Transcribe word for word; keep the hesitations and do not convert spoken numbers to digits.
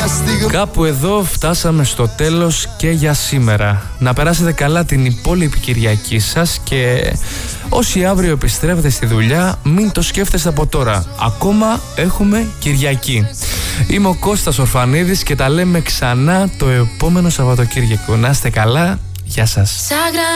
Κάπου εδώ φτάσαμε στο τέλος και για σήμερα. Να περάσετε καλά την υπόλοιπη Κυριακή σας και όσοι αύριο επιστρέφετε στη δουλειά, μην το σκέφτεστε από τώρα. Ακόμα έχουμε Κυριακή. Είμαι ο Κώστας Ορφανίδης και τα λέμε ξανά το επόμενο Σαββατοκύριακο. Να είστε καλά, γεια σας.